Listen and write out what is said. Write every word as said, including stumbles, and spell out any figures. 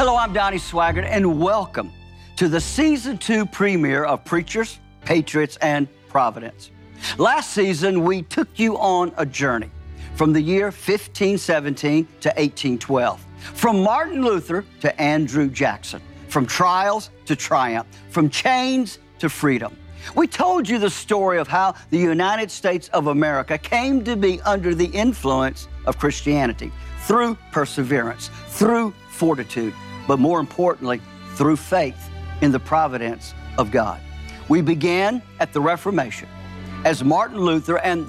Hello, I'm Donnie Swaggart, and welcome to the Season two premiere of Preachers, Patriots, and Providence. Last season, we took you on a journey from the year fifteen seventeen to eighteen twelve, from Martin Luther to Andrew Jackson, from trials to triumph, from chains to freedom. We told you the story of how the United States of America came to be under the influence of Christianity through perseverance, through fortitude, but more importantly, through faith in the providence of God. We began at the Reformation as Martin Luther and